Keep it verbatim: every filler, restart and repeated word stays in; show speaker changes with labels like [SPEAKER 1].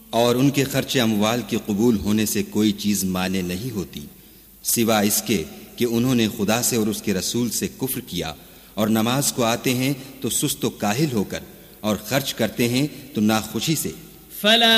[SPEAKER 1] और उनके खर्चे अमवाल के कबूल होने से कोई चीज माने नहीं होती सिवा इसके कि उन्होंने खुदा से और उसके रसूल से कुफ्र किया और नमाज को आते हैं तो सुस्त व काहिल होकर और खर्च करते हैं तो नाखुशी से।
[SPEAKER 2] फला